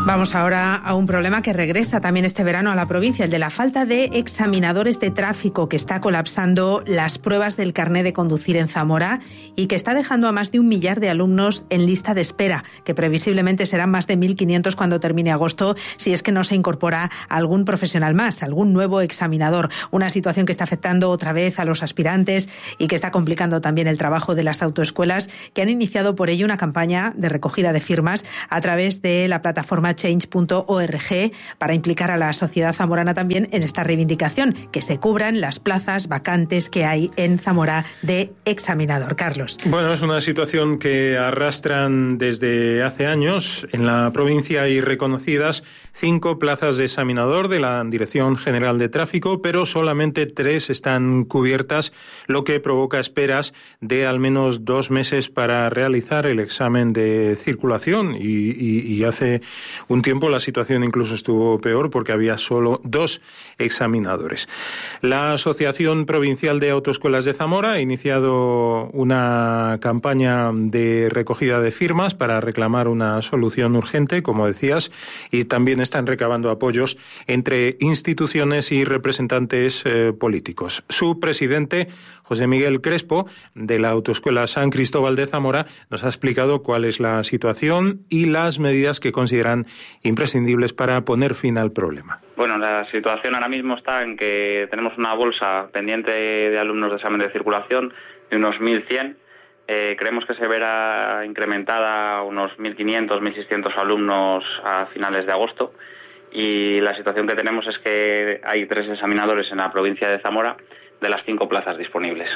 Vamos ahora a un problema que regresa también este verano a la provincia, el de la falta de examinadores de tráfico, que está colapsando las pruebas del carné de conducir en Zamora y que está dejando a más de 1 millar de alumnos en lista de espera, que previsiblemente serán más de 1.500 cuando termine agosto, si es que no se incorpora algún profesional más, algún nuevo examinador. Una situación que está afectando otra vez a los aspirantes y que está complicando también el trabajo de las autoescuelas, que han iniciado por ello una campaña de recogida de firmas a través de la plataforma change.org para implicar a la sociedad zamorana también en esta reivindicación, que se cubran las plazas vacantes que hay en Zamora de examinador. Carlos. Bueno, es una situación que arrastran desde hace años. En la provincia hay reconocidas 5 plazas de examinador de la Dirección General de Tráfico, pero solamente 3 están cubiertas, lo que provoca esperas de al menos 2 meses para realizar el examen de circulación. Y hace un tiempo la situación incluso estuvo peor porque había solo 2 examinadores. La Asociación Provincial de Autoescuelas de Zamora ha iniciado una campaña de recogida de firmas para reclamar una solución urgente, como decías, y también están recabando apoyos entre instituciones y representantes políticos. Su presidente, José Miguel Crespo, de la Autoescuela San Cristóbal de Zamora, nos ha explicado cuál es la situación y las medidas que consideran imprescindibles para poner fin al problema. Bueno, la situación ahora mismo está en que tenemos una bolsa pendiente de alumnos de examen de circulación de unos 1.100. Creemos que se verá incrementada a unos 1.500, 1.600 alumnos a finales de agosto. Y la situación que tenemos es que hay 3 examinadores en la provincia de Zamora de las 5 plazas disponibles.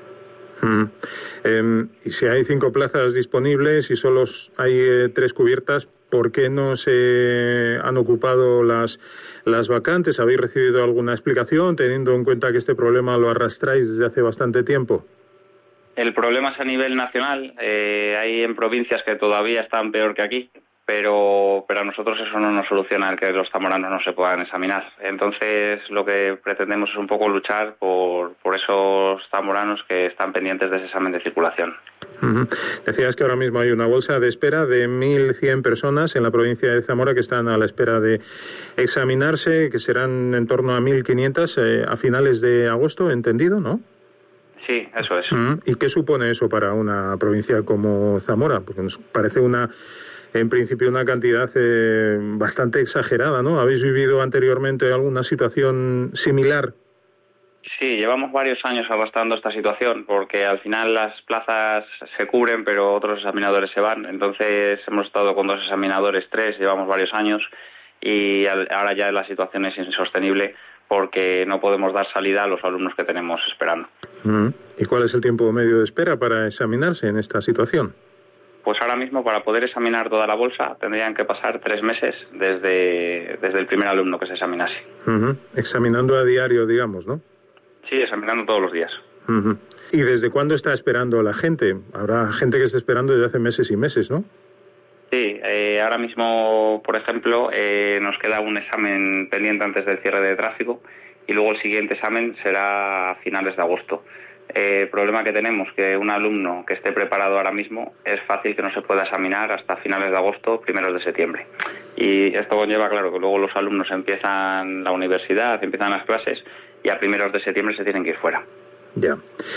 Y si hay 5 plazas disponibles y solo hay 3 cubiertas, ¿por qué no se han ocupado las vacantes? ¿Habéis recibido alguna explicación, teniendo en cuenta que este problema lo arrastráis desde hace bastante tiempo? El problema es a nivel nacional. Hay en provincias que todavía están peor que aquí, pero a nosotros eso no nos soluciona el que los zamoranos no se puedan examinar. Entonces lo que pretendemos es un poco luchar por esos zamoranos que están pendientes de ese examen de circulación. Decías que ahora mismo hay una bolsa de espera de 1.100 personas en la provincia de Zamora que están a la espera de examinarse, que serán en torno a 1.500 a finales de agosto, ¿entendido, no? Sí, eso es. ¿Y qué supone eso para una provincia como Zamora? Porque nos parece en principio una cantidad bastante exagerada, ¿no? ¿Habéis vivido anteriormente alguna situación similar? Sí, llevamos varios años arrastrando esta situación porque al final las plazas se cubren pero otros examinadores se van. Entonces hemos estado con 2 examinadores, 3, llevamos varios años y ahora ya la situación es insostenible porque no podemos dar salida a los alumnos que tenemos esperando. ¿Y cuál es el tiempo medio de espera para examinarse en esta situación? Pues ahora mismo para poder examinar toda la bolsa tendrían que pasar 3 meses desde el primer alumno que se examinase. Examinando a diario, digamos, ¿no? Sí, examinando todos los días. ¿Y desde cuándo está esperando la gente? Habrá gente que está esperando desde hace meses y meses, ¿no? Sí, ahora mismo, por ejemplo, nos queda un examen pendiente antes del cierre de tráfico y luego el siguiente examen será a finales de agosto. El problema que tenemos que un alumno que esté preparado ahora mismo es fácil que no se pueda examinar hasta finales de agosto, primeros de septiembre. Y esto conlleva, claro, que luego los alumnos empiezan la universidad, empiezan las clases y a primeros de septiembre se tienen que ir fuera. Ya.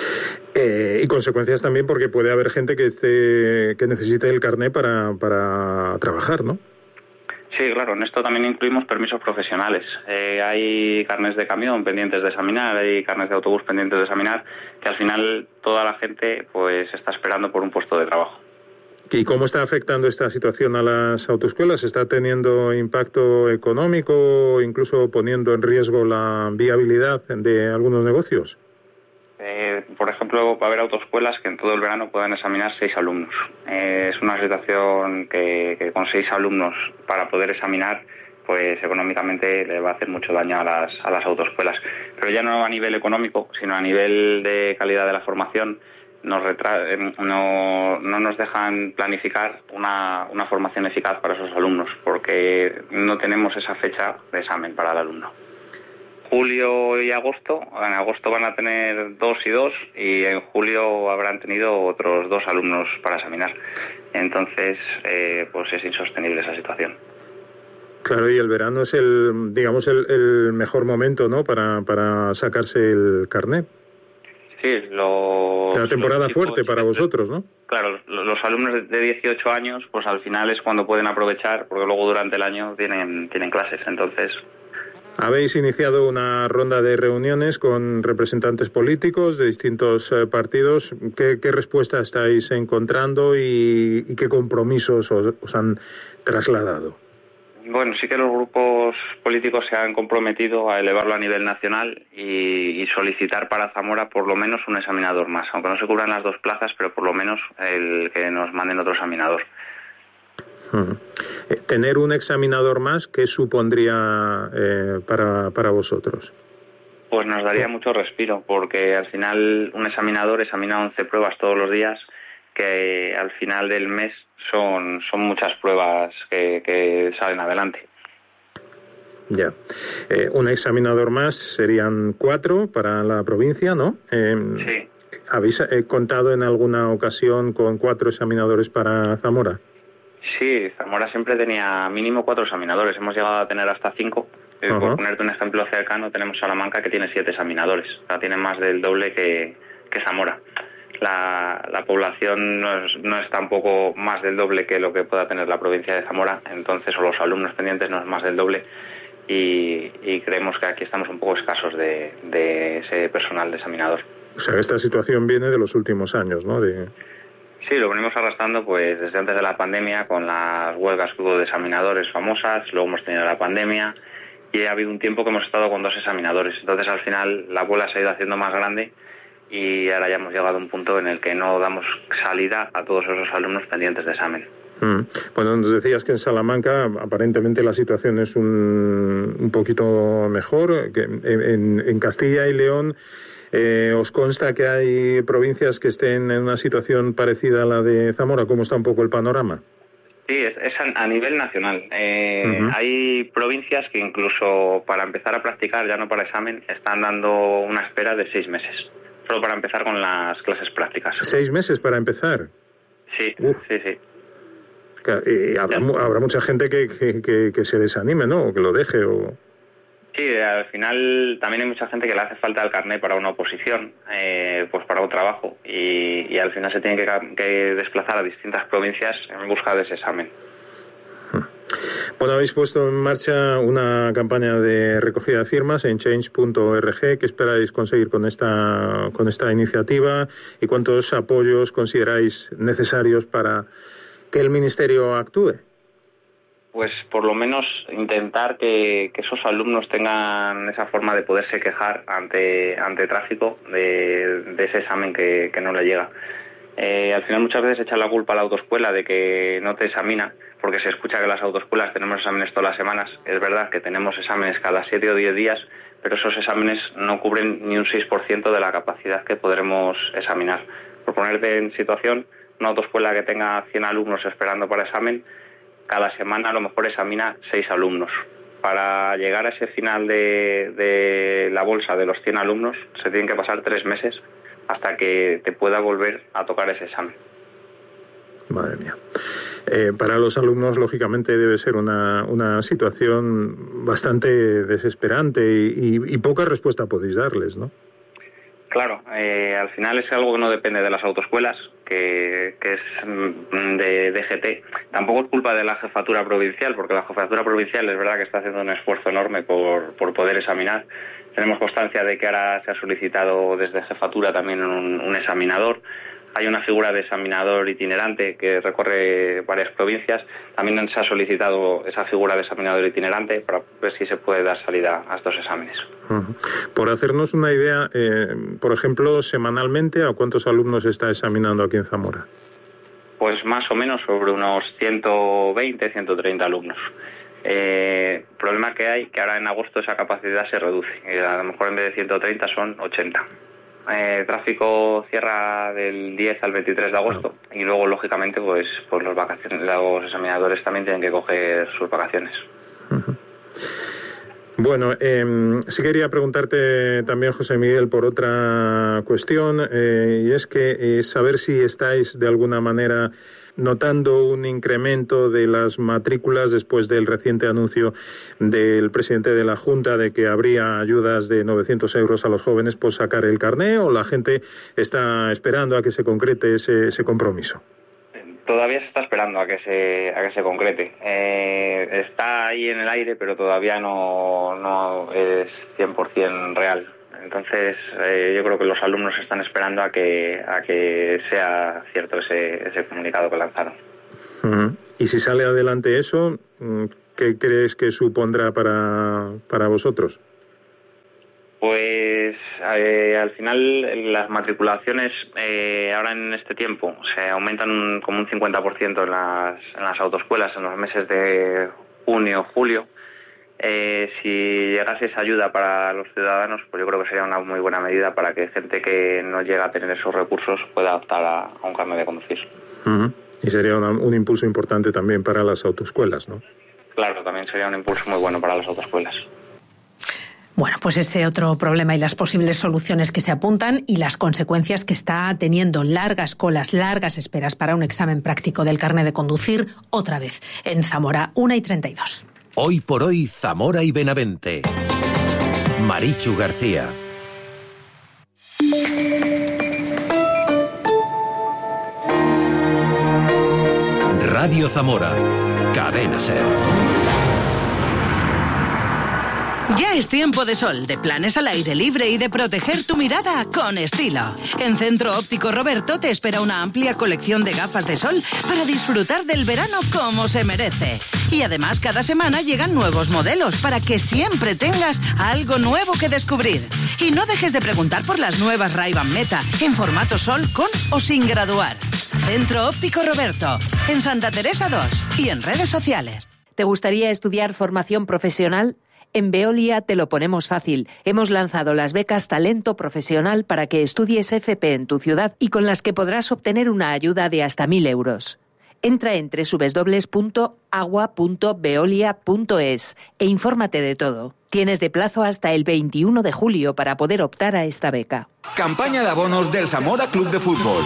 Y consecuencias también porque puede haber gente que necesite el carné para trabajar, ¿no? Sí, claro, en esto también incluimos permisos profesionales. Hay carnés de camión pendientes de examinar, hay carnés de autobús pendientes de examinar, que al final toda la gente pues está esperando por un puesto de trabajo. ¿Y cómo está afectando esta situación a las autoescuelas? ¿Está teniendo impacto económico, incluso poniendo en riesgo la viabilidad de algunos negocios? Por ejemplo, va a haber autoescuelas que en todo el verano puedan examinar 6 alumnos. Es una situación que con 6 alumnos para poder examinar, pues económicamente le va a hacer mucho daño a las autoescuelas. Pero ya no a nivel económico, sino a nivel de calidad de la formación, no nos dejan planificar una formación eficaz para esos alumnos, porque no tenemos esa fecha de examen para el alumno. Julio y agosto, en agosto van a tener 2 y 2 y en julio habrán tenido otros 2 alumnos para examinar. Entonces, pues es insostenible esa situación. Claro, y el verano es digamos, el mejor momento, ¿no? Para sacarse el carnet. Sí, la temporada fuerte para vosotros, ¿no? Claro, los alumnos de 18 años, pues al final es cuando pueden aprovechar, porque luego durante el año tienen clases, entonces... Habéis iniciado una ronda de reuniones con representantes políticos de distintos partidos. ¿Qué respuesta estáis encontrando y qué compromisos os han trasladado? Bueno, sí que los grupos políticos se han comprometido a elevarlo a nivel nacional y solicitar para Zamora por lo menos un examinador más, aunque no se cubran las 2 plazas, pero por lo menos el que nos manden otro examinador. Tener un examinador más, ¿qué supondría para vosotros? Pues nos daría mucho respiro, porque al final un examinador examina 11 pruebas todos los días, que al final del mes son muchas pruebas que salen adelante. Ya. Un examinador más serían 4 para la provincia, ¿no? Sí. ¿Habéis contado en alguna ocasión con 4 examinadores para Zamora? Sí, Zamora siempre tenía mínimo 4 examinadores. Hemos llegado a tener hasta 5. Por ponerte un ejemplo cercano, tenemos Salamanca, que tiene 7 examinadores. O sea, tiene más del doble que Zamora. La población no es tampoco más del doble que lo que pueda tener la provincia de Zamora, entonces, o los alumnos pendientes no es más del doble, y creemos que aquí estamos un poco escasos de ese personal de examinador. O sea, esta situación viene de los últimos años, ¿no? Sí, lo venimos arrastrando pues desde antes de la pandemia, con las huelgas que hubo de examinadores famosas, luego hemos tenido la pandemia, y ha habido un tiempo que hemos estado con 2 examinadores, entonces al final la bola se ha ido haciendo más grande, y ahora ya hemos llegado a un punto en el que no damos salida a todos esos alumnos pendientes de examen. Bueno, nos decías que en Salamanca aparentemente la situación es un poquito mejor, que en Castilla y León ¿os consta que hay provincias que estén en una situación parecida a la de Zamora? ¿Cómo está un poco el panorama? Sí, es a nivel nacional. Hay provincias que incluso para empezar a practicar, ya no para examen, están dando una espera de 6 meses. Solo para empezar con las clases prácticas. 6 meses para empezar. Sí, sí. Y habrá mucha gente que se desanime, ¿no? O que lo deje. Sí, al final también hay mucha gente que le hace falta el carnet para una oposición, pues para un trabajo. Y al final se tiene que desplazar a distintas provincias en busca de ese examen. Bueno, habéis puesto en marcha una campaña de recogida de firmas en change.org. ¿Qué esperáis conseguir con esta iniciativa? ¿Y cuántos apoyos consideráis necesarios para que el Ministerio actúe? Pues por lo menos intentar que esos alumnos tengan esa forma de poderse quejar ante tráfico de ese examen que no le llega. Al final muchas veces echan la culpa a la autoescuela de que no te examina, porque se escucha que las autoescuelas tenemos exámenes todas las semanas. Es verdad que tenemos exámenes cada 7 o 10 días, pero esos exámenes no cubren ni un 6% de la capacidad que podremos examinar. Por ponerte en situación, una autoescuela que tenga 100 alumnos esperando para examen, cada semana a lo mejor examina 6 alumnos. Para llegar a ese final de la bolsa de los 100 alumnos se tienen que pasar 3 meses hasta que te pueda volver a tocar ese examen. Madre mía. Para los alumnos, lógicamente, debe ser una situación bastante desesperante y poca respuesta podéis darles, ¿no? Claro, al final es algo que no depende de las autoescuelas, que es de DGT. Tampoco es culpa de la jefatura provincial, porque la jefatura provincial es verdad que está haciendo un esfuerzo enorme por poder examinar. Tenemos constancia de que ahora se ha solicitado desde jefatura también un examinador. Hay una figura de examinador itinerante que recorre varias provincias. También se ha solicitado esa figura de examinador itinerante para ver si se puede dar salida a estos exámenes. Por hacernos una idea, por ejemplo, semanalmente, ¿a cuántos alumnos está examinando aquí en Zamora? Pues más o menos sobre unos 120, 130 alumnos. El problema que hay, que ahora en agosto esa capacidad se reduce. A lo mejor en vez de 130 son 80. Tráfico cierra del 10 al 23 de agosto y luego, lógicamente, pues los examinadores también tienen que coger sus vacaciones. Bueno, sí quería preguntarte también, José Miguel, por otra cuestión, y es que saber si estáis de alguna manera notando un incremento de las matrículas después del reciente anuncio del presidente de la Junta de que habría ayudas de 900 euros a los jóvenes por sacar el carné, o la gente está esperando a que se concrete ese compromiso? Todavía se está esperando a que se concrete. Está ahí en el aire, pero todavía no es 100% real. Entonces, yo creo que los alumnos están esperando a que sea cierto ese comunicado que lanzaron. Uh-huh. Y si sale adelante eso, ¿qué crees que supondrá para vosotros? Pues al final las matriculaciones ahora en este tiempo se aumentan como un 50% en las autoescuelas en los meses de junio, julio. Si llegase esa ayuda para los ciudadanos, pues yo creo que sería una muy buena medida para que gente que no llega a tener esos recursos pueda optar a un carnet de conducir. Uh-huh. Y sería un impulso importante también para las autoescuelas, ¿no? Claro, también sería un impulso muy bueno para las autoescuelas. Bueno, pues ese otro problema y las posibles soluciones que se apuntan y las consecuencias que está teniendo largas colas, largas esperas para un examen práctico del carnet de conducir, otra vez en Zamora, 1:32. Hoy por hoy, Zamora y Benavente. Marichu García. Radio Zamora. Cadena SER. Ya es tiempo de sol, de planes al aire libre y de proteger tu mirada con estilo. En Centro Óptico Roberto te espera una amplia colección de gafas de sol para disfrutar del verano como se merece. Y además cada semana llegan nuevos modelos para que siempre tengas algo nuevo que descubrir. Y no dejes de preguntar por las nuevas Ray-Ban Meta en formato sol con o sin graduar. Centro Óptico Roberto, en Santa Teresa 2 y en redes sociales. ¿Te gustaría estudiar formación profesional? En Veolia te lo ponemos fácil. Hemos lanzado las becas Talento Profesional para que estudies FP en tu ciudad y con las que podrás obtener una ayuda de hasta 1.000 euros. Entra en www.agua.veolia.es e infórmate de todo. Tienes de plazo hasta el 21 de julio para poder optar a esta beca. Campaña de abonos del Zamora Club de Fútbol.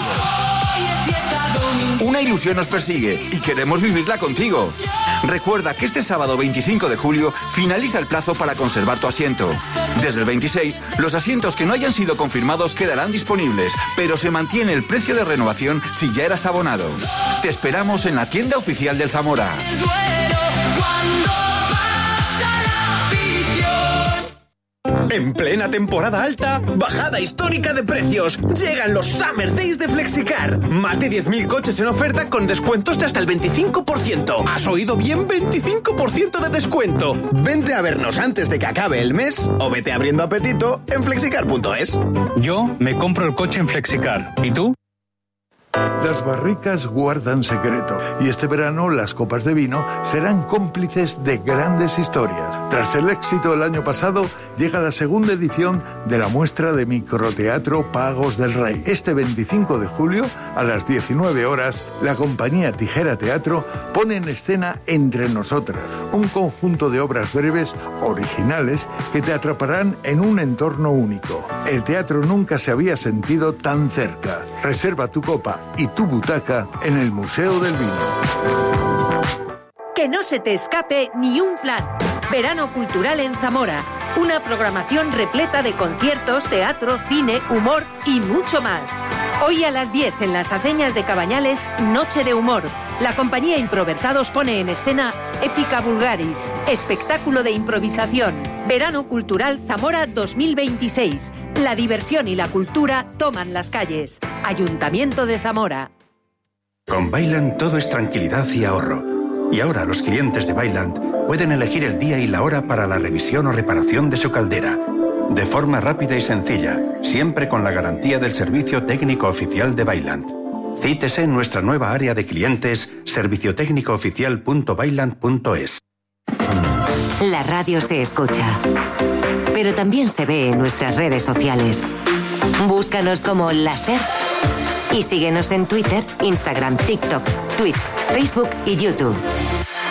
Una ilusión nos persigue y queremos vivirla contigo. Recuerda que este sábado 25 de julio finaliza el plazo para conservar tu asiento. Desde el 26, los asientos que no hayan sido confirmados quedarán disponibles, pero se mantiene el precio de renovación si ya eras abonado. Te esperamos en la tienda oficial del Zamora. En plena temporada alta, bajada histórica de precios. Llegan los Summer Days de Flexicar. Más de 10.000 coches en oferta con descuentos de hasta el 25%. ¿Has oído bien? 25% de descuento. Vente a vernos antes de que acabe el mes o vete abriendo apetito en flexicar.es. Yo me compro el coche en Flexicar. ¿Y tú? Las barricas guardan secreto y este verano las copas de vino serán cómplices de grandes historias. Tras el éxito del año pasado, llega la segunda edición de la muestra de microteatro Pagos del Rey. Este 25 de julio, a las 19 horas, la compañía Tijera Teatro pone en escena Entre Nosotras, un conjunto de obras breves, originales, que te atraparán en un entorno único. El teatro nunca se había sentido tan cerca. Reserva tu copa y tu butaca en el Museo del Vino. Que no se te escape ni un plan. Verano Cultural en Zamora. Una programación repleta de conciertos, teatro, cine, humor y mucho más. Hoy a las 10 en las Aceñas de Cabañales, Noche de Humor. La compañía Improversados pone en escena Épica Vulgaris, espectáculo de improvisación. Verano Cultural Zamora 2026. La diversión y la cultura toman las calles. Ayuntamiento de Zamora. Con Vaillant todo es tranquilidad y ahorro. Y ahora los clientes de Vaillant pueden elegir el día y la hora para la revisión o reparación de su caldera. De forma rápida y sencilla, siempre con la garantía del servicio técnico oficial de Vaillant. Cítese en nuestra nueva área de clientes, serviciotecnicooficial.vaillant.es. La radio se escucha, pero también se ve en nuestras redes sociales. Búscanos como La SER y síguenos en Twitter, Instagram, TikTok, Twitch, Facebook y YouTube.